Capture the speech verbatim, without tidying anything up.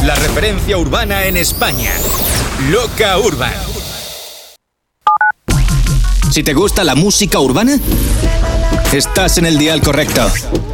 la referencia urbana en España. Loca Urban. Si te gusta la música urbana, estás en el dial correcto.